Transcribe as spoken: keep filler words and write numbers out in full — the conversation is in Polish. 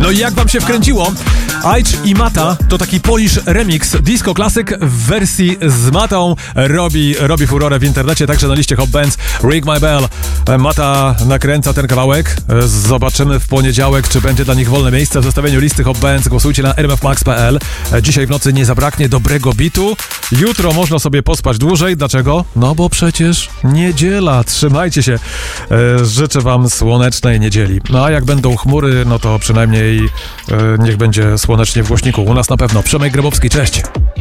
No i jak wam się wkręciło? Aitch i Mata to taki Polish remix, disco klasyk w wersji z Matą robi, robi furorę w internecie, także na liście Hot Bands. Ring My Bell. Mata nakręca ten kawałek. Zobaczymy w poniedziałek, czy będzie dla nich wolne miejsce w zestawieniu listy Hot Bands. Głosujcie na r m f max kropka p l. Dzisiaj w nocy nie zabraknie dobrego bitu. Jutro można sobie pospać dłużej. Dlaczego? No bo przecież niedziela. Trzymajcie się. Życzę wam słonecznej niedzieli. No a jak będą chmury, no to przynajmniej niech będzie słonecznie w głośniku. U nas na pewno. Przemek Grabowski, cześć.